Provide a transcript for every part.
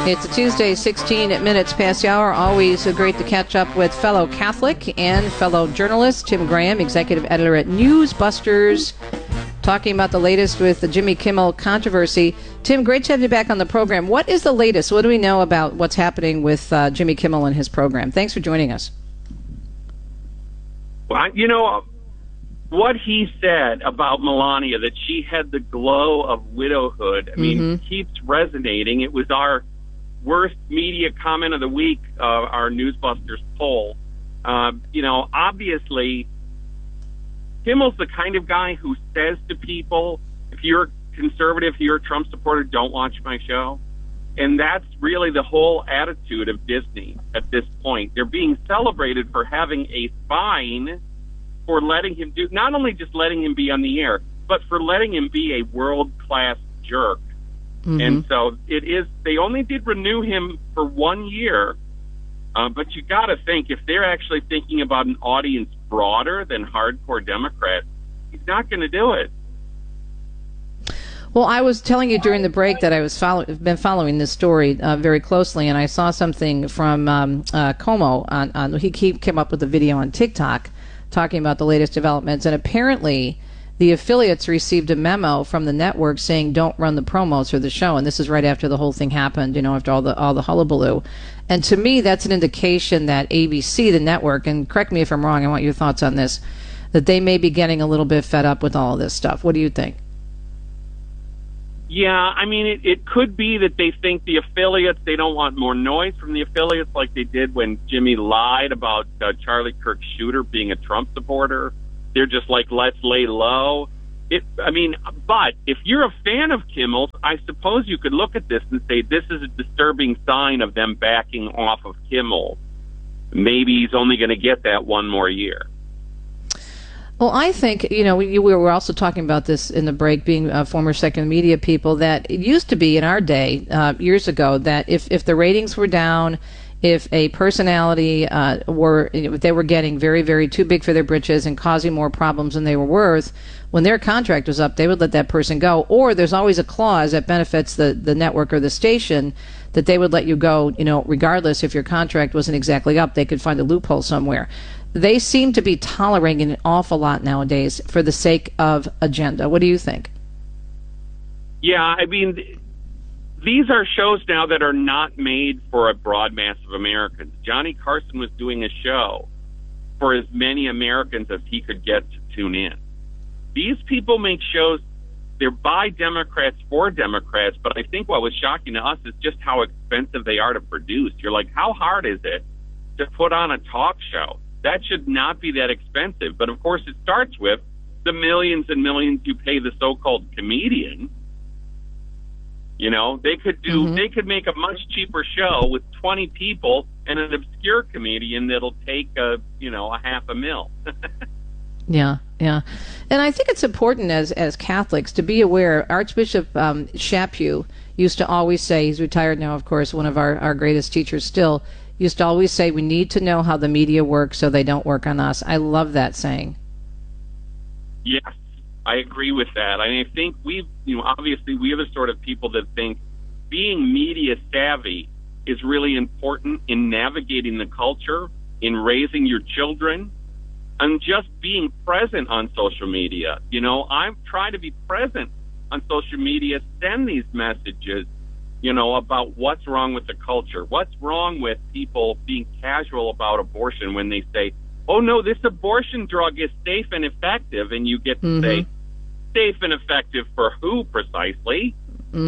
It's a Tuesday, 16 minutes past the hour. Always great to catch up with fellow Catholic and fellow journalist Tim Graham, executive editor at Newsbusters, talking about the latest with the Jimmy Kimmel controversy. Tim, great to have you back on the program. What is the latest? What do we know about what's happening with Jimmy Kimmel and his program? Thanks for joining us. Well, you know, what he said about Melania, that she had the glow of widowhood, I mean, keeps resonating. It was our worst media comment of the week, our Newsbusters poll. You know, obviously, Kimmel's the kind of guy who says to people, if you're conservative, if you're a Trump supporter, don't watch my show. And that's really the whole attitude of Disney at this point. They're being celebrated for having a fine for letting him do, not only just letting him be on the air, but for letting him be a world-class jerk. And so it is, they only did renew him for 1 year, but you got to think, if they're actually thinking about an audience broader than hardcore Democrats, he's not going to do it. Well, I was telling you during the break that I was been following this story very closely, and I saw something from Como. He came up with a video on TikTok talking about the latest developments, and apparently the affiliates received a memo from the network saying don't run the promos for the show, and this is right after the whole thing happened, you know, after all the hullabaloo. And to me, that's an indication that ABC, the network, and correct me if I'm wrong, I want your thoughts on this, that they may be getting a little bit fed up with all of this stuff. What do you think? Yeah, I mean, it could be that they think the affiliates, they don't want more noise from the affiliates like they did when Jimmy lied about Charlie Kirk Shooter being a Trump supporter. They're just like, let's lay low. But if you're a fan of Kimmel's, I suppose you could look at this and say this is a disturbing sign of them backing off of Kimmel. Maybe he's only going to get that 1 more year. Well, I think, you know, we were also talking about this in the break, being former second media people, that it used to be in our day, years ago, that if the ratings were down, if a personality if they were getting very, very too big for their britches and causing more problems than they were worth, when their contract was up, they would let that person go. Or there's always a clause that benefits the network or the station that they would let you go, you know, regardless if your contract wasn't exactly up. They could find a loophole somewhere. They seem to be tolerating an awful lot nowadays for the sake of agenda. What do you think? Yeah, I mean, these are shows now that are not made for a broad mass of Americans. Johnny Carson was doing a show for as many Americans as he could get to tune in. These people make shows, they're by Democrats for Democrats, but I think what was shocking to us is just how expensive they are to produce. You're like, how hard is it to put on a talk show? That should not be that expensive. But of course, it starts with the millions and millions you pay the so-called comedian. You know, they could make a much cheaper show with 20 people and an obscure comedian that'll take $500,000. Yeah. And I think it's important as Catholics to be aware. Archbishop Chaput used to always say, he's retired now, of course, one of our greatest teachers still, used to always say, we need to know how the media works so they don't work on us. I love that saying. Yes, I agree with that. I mean, I think obviously we are the sort of people that think being media savvy is really important in navigating the culture, in raising your children, and just being present on social media. You know, I try to be present on social media, send these messages, you know, about what's wrong with the culture, what's wrong with people being casual about abortion when they say, oh, no, this abortion drug is safe and effective, and you get to say, safe and effective for who precisely?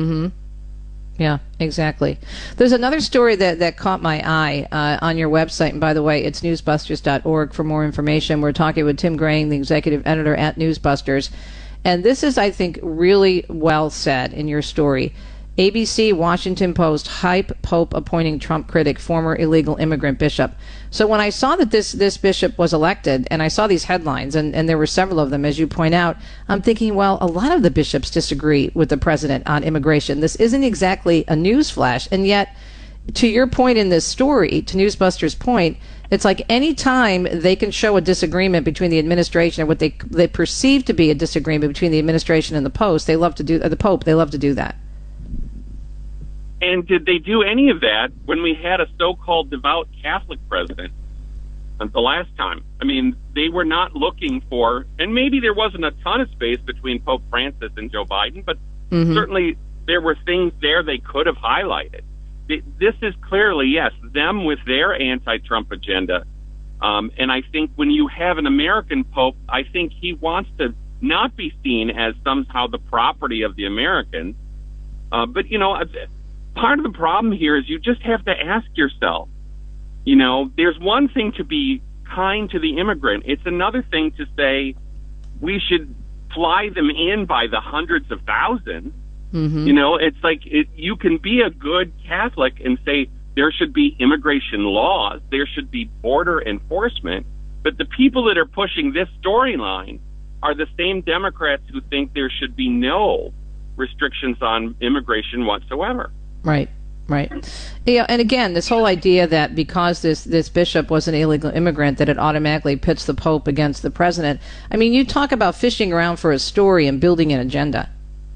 Yeah, exactly. There's another story that caught my eye on your website, and by the way, it's newsbusters.org for more information. We're talking with Tim Graham, the executive editor at Newsbusters, and this is, I think, really well said in your story. ABC, Washington Post, hype Pope appointing Trump critic, former illegal immigrant bishop. So when I saw that this bishop was elected, and I saw these headlines, and there were several of them, as you point out, I'm thinking, well, a lot of the bishops disagree with the president on immigration. This isn't exactly a news flash, and yet, to your point in this story, to Newsbusters' point, it's like any time they can show a disagreement between the administration or what they perceive to be a disagreement between the administration and the Pope, they love to do that. And did they do any of that when we had a so-called devout Catholic president the last time? I mean, they were not looking for, and maybe there wasn't a ton of space between Pope Francis and Joe Biden, but certainly there were things there they could have highlighted. This is clearly, yes, them with their anti-Trump agenda. And I think when you have an American Pope, I think he wants to not be seen as somehow the property of the Americans. But, you know, part of the problem here is you just have to ask yourself, you know, there's one thing to be kind to the immigrant. It's another thing to say we should fly them in by the hundreds of thousands. You know, it's like you can be a good Catholic and say there should be immigration laws, there should be border enforcement, but the people that are pushing this storyline are the same Democrats who think there should be no restrictions on immigration whatsoever. Right. Yeah, and again, this whole idea that because this bishop was an illegal immigrant, that it automatically pits the Pope against the president. I mean, you talk about fishing around for a story and building an agenda.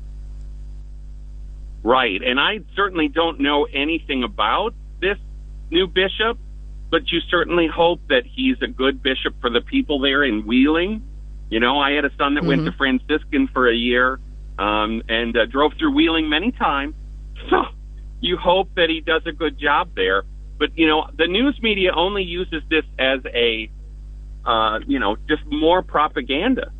Right, and I certainly don't know anything about this new bishop, but you certainly hope that he's a good bishop for the people there in Wheeling. You know, I had a son that went to Franciscan for a year and drove through Wheeling many times. So you hope that he does a good job there. But, you know, the news media only uses this as a, you know, just more propaganda.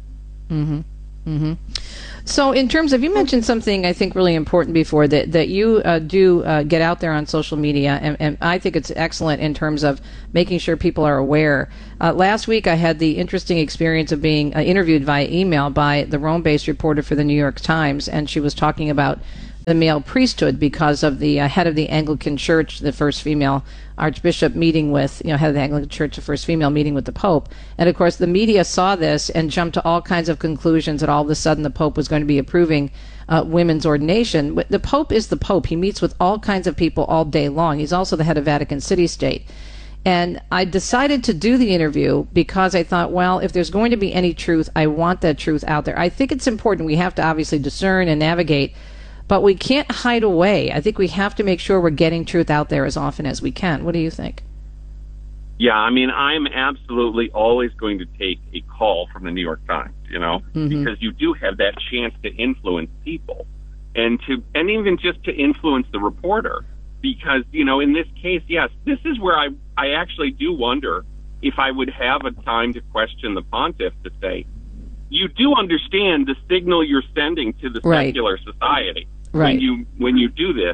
So in terms of, you mentioned something I think really important before, that you do get out there on social media, and I think it's excellent in terms of making sure people are aware. Last week I had the interesting experience of being interviewed via email by the Rome-based reporter for the New York Times, and she was talking about the male priesthood because of the head of the Anglican Church, the first female archbishop meeting with, head of the Anglican Church, the first female meeting with the Pope. And of course, the media saw this and jumped to all kinds of conclusions that all of a sudden the Pope was going to be approving women's ordination. But the Pope is the Pope. He meets with all kinds of people all day long. He's also the head of Vatican City State. And I decided to do the interview because I thought, well, if there's going to be any truth, I want that truth out there. I think it's important. We have to obviously discern and navigate, but we can't hide away. I think we have to make sure we're getting truth out there as often as we can. What do you think? Yeah, I mean, I'm absolutely always going to take a call from the New York Times, because you do have that chance to influence people and even just to influence the reporter. Because, in this case, yes, this is where I actually do wonder if I would have a time to question the pontiff, to say, you do understand the signal you're sending to the secular society when you do this,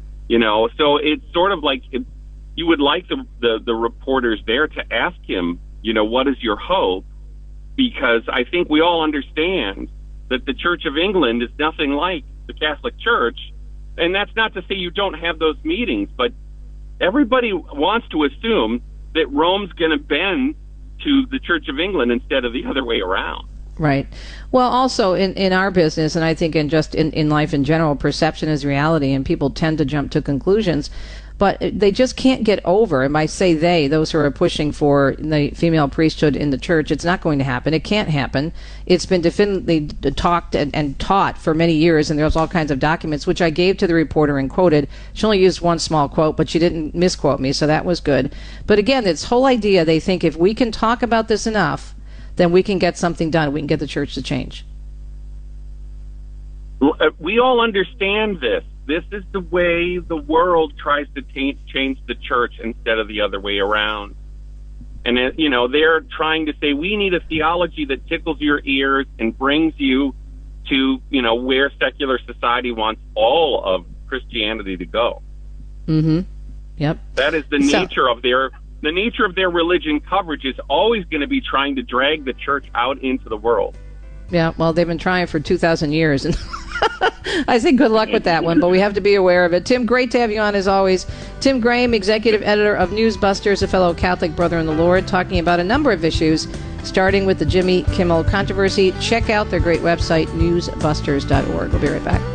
so it's sort of like you would like the reporters there to ask him, what is your hope? Because I think we all understand that the Church of England is nothing like the Catholic Church. And that's not to say you don't have those meetings, but everybody wants to assume that Rome's going to bend to the Church of England instead of the other way around. Right. Well, also in our business, and I think in life in general, perception is reality, and people tend to jump to conclusions, but they just can't get over, and by say they, those who are pushing for the female priesthood in the church, it's not going to happen. It can't happen. It's been definitely talked and taught for many years, and there's all kinds of documents, which I gave to the reporter and quoted. She only used one small quote, but she didn't misquote me, so that was good. But again, this whole idea, they think if we can talk about this enough, then we can get something done. We can get the church to change. We all understand this. This is the way the world tries to change the church instead of the other way around. And, they're trying to say we need a theology that tickles your ears and brings you to, where secular society wants all of Christianity to go. Mm-hmm. Yep. That is the nature of their religion coverage is always going to be trying to drag the church out into the world. Yeah, well, they've been trying for 2,000 years, and I say good luck with that one, but we have to be aware of it. Tim, great to have you on as always. Tim Graham, executive editor of Newsbusters, a fellow Catholic brother in the Lord, talking about a number of issues, starting with the Jimmy Kimmel controversy. Check out their great website, newsbusters.org. We'll be right back.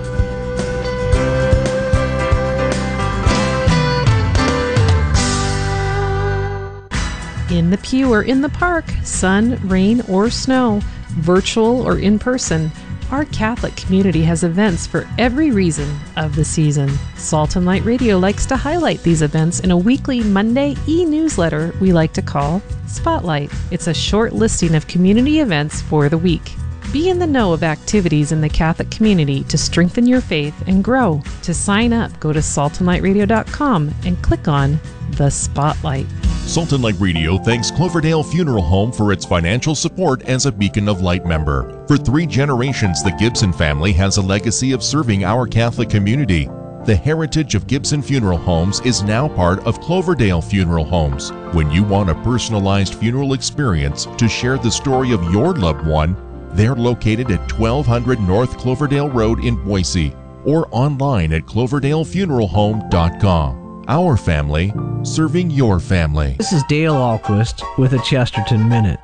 In the pew or in the park, sun, rain, or snow, virtual or in person, Our Catholic community has events for every reason of the season. Salt and Light Radio likes to highlight these events in a weekly Monday e-newsletter we like to call Spotlight. It's a short listing of community events for the week. Be in the know of activities in the Catholic community to strengthen your faith and grow. To sign up, go to saltandlightradio.com and click on The Spotlight. Salt and Light Radio thanks Cloverdale Funeral Home for its financial support as a Beacon of Light member. For 3 generations, the Gibson family has a legacy of serving our Catholic community. The heritage of Gibson Funeral Homes is now part of Cloverdale Funeral Homes. When you want a personalized funeral experience to share the story of your loved one, they're located at 1200 North Cloverdale Road in Boise or online at cloverdalefuneralhome.com. Our family, serving your family. This is Dale Ahlquist with a Chesterton Minute.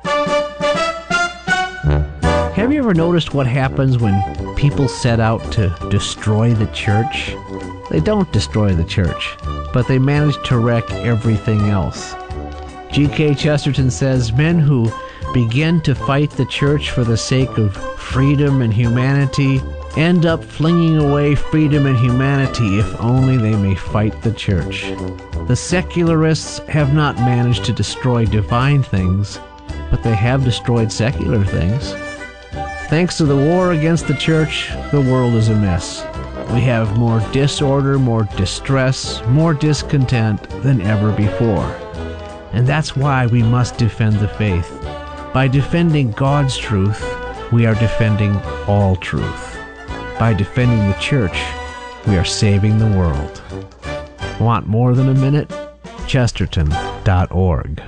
Have you ever noticed what happens when people set out to destroy the church? They don't destroy the church, but they manage to wreck everything else. G.K. Chesterton says, men who begin to fight the church for the sake of freedom and humanity end up flinging away freedom and humanity if only they may fight the church. The secularists have not managed to destroy divine things, but they have destroyed secular things. Thanks to the war against the church, the world is a mess. We have more disorder, more distress, more discontent than ever before. And that's why we must defend the faith. By defending God's truth, we are defending all truth. By defending the church, we are saving the world. Want more than a minute? Chesterton.org.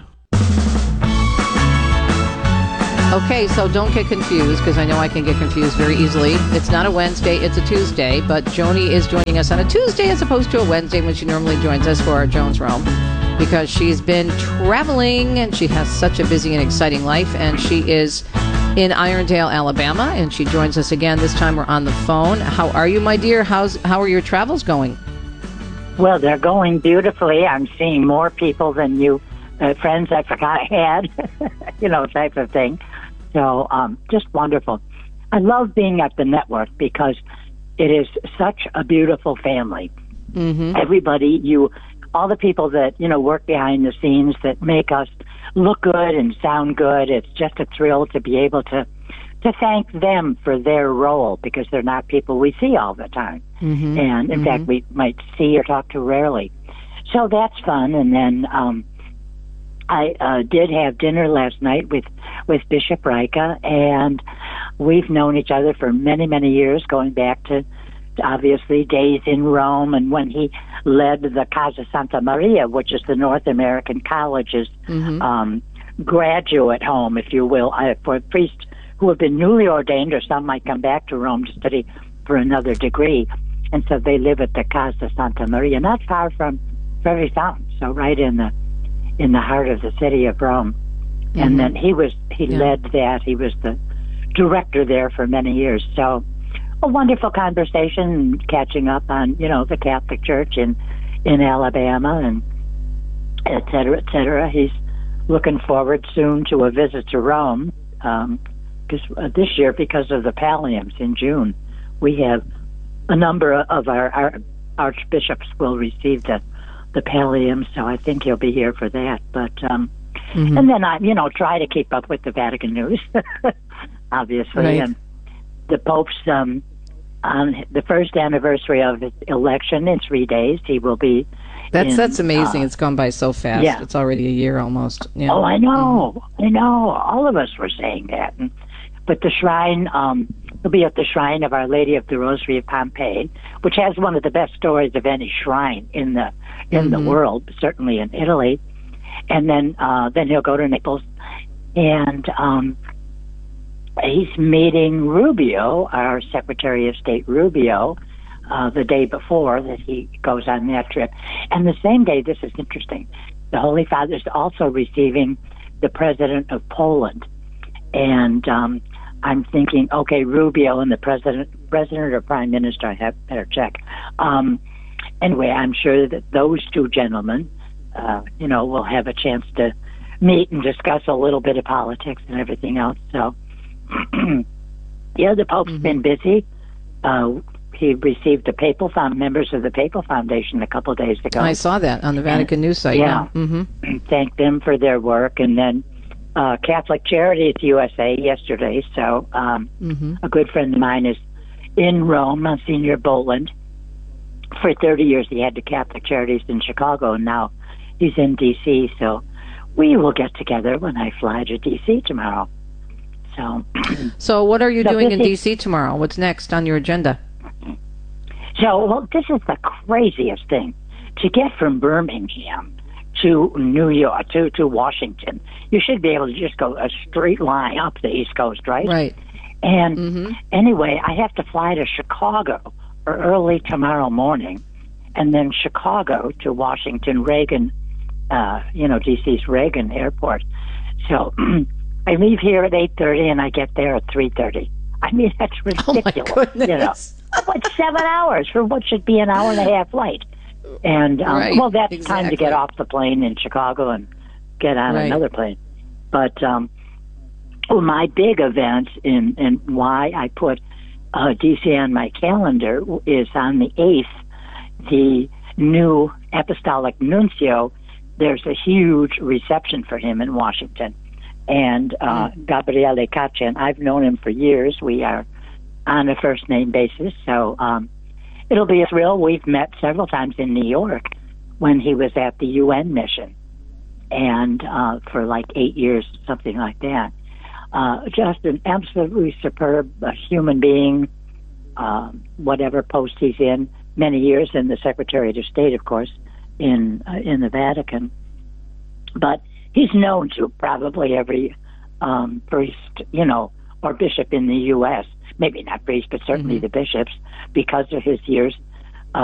Okay, so don't get confused, because I know I can get confused very easily. It's not a Wednesday, it's a Tuesday, but Joni is joining us on a Tuesday as opposed to a Wednesday when she normally joins us for our Jones Realm, because she's been traveling and she has such a busy and exciting life, and she is in Irondale, Alabama, and she joins us again. This time we're on the phone. How are you, my dear? How are your travels going? Well, they're going beautifully. I'm seeing more people than you, friends I forgot I had, type of thing. So just wonderful. I love being at the network because it is such a beautiful family. Mm-hmm. Everybody, all the people that, work behind the scenes that make us look good and sound good. It's just a thrill to be able to thank them for their role, because they're not people we see all the time. Mm-hmm. And in fact, we might see or talk to rarely. So that's fun. And then I did have dinner last night with Bishop Rika, and we've known each other for many, many years, going back to obviously days in Rome, and when he led the Casa Santa Maria, which is the North American College's graduate home, if you will, for priests who have been newly ordained, or some might come back to Rome to study for another degree. And so they live at the Casa Santa Maria, not far from Trevi Fountain, so right in the heart of the city of Rome. Mm-hmm. And then he led that. He was the director there for many years. So a wonderful conversation, catching up on, the Catholic Church in Alabama, and et cetera, et cetera. He's looking forward soon to a visit to Rome, this year, because of the Palliums in June. We have a number of our archbishops will receive the Pallium, so I think he'll be here for that. But and then I, try to keep up with the Vatican news, obviously. Right. And the Pope's on the first anniversary of his election in 3 days, he will be. That's amazing. It's gone by so fast. Yeah. It's already a year almost. Yeah. Oh, I know. I know. All of us were saying that. But the shrine, he'll be at the shrine of Our Lady of the Rosary of Pompeii, which has one of the best stories of any shrine in the world, certainly in Italy. And then he'll go to Naples, and he's meeting Rubio, our Secretary of State Rubio, the day before that he goes on that trip. And the same day, this is interesting, the Holy Father is also receiving the President of Poland. And I'm thinking, okay, Rubio and the President or Prime Minister, I better check. Anyway, I'm sure that those two gentlemen, will have a chance to meet and discuss a little bit of politics and everything else. So Yeah, the Pope's been busy. He received the members of the Papal Foundation a couple of days ago. I saw that on the Vatican News site. Yeah. Thank them for their work. And then Catholic Charities USA yesterday. So a good friend of mine is in Rome, Monsignor Boland. For 30 years, he had the Catholic Charities in Chicago, and now he's in D.C., so we will get together when I fly to D.C. tomorrow. So what are you doing in D.C. tomorrow? What's next on your agenda? So, this is the craziest thing. To get from Birmingham to New York, to Washington, you should be able to just go a straight line up the East Coast, right? Right. And anyway, I have to fly to Chicago early tomorrow morning, and then Chicago to Washington Reagan, D.C.'s Reagan Airport. So I leave here at 8:30 and I get there at 3:30. I mean, that's ridiculous. Oh my goodness. What's 7 hours for what should be an hour and a half flight? And that's time to get off the plane in Chicago and get on another plane. But my big event and why I put D.C. on my calendar is on the 8th, the new apostolic nuncio. There's a huge reception for him in Washington. And Gabriele Caccia, I've known him for years. We are on a first-name basis, so it'll be a thrill. We've met several times in New York when he was at the UN mission, and for like 8 years, something like that. Just an absolutely superb human being, whatever post he's in, many years in the Secretary of State, of course, in the Vatican. But he's known to probably every priest, or bishop in the U.S., maybe not priest, but certainly the bishops, because of his years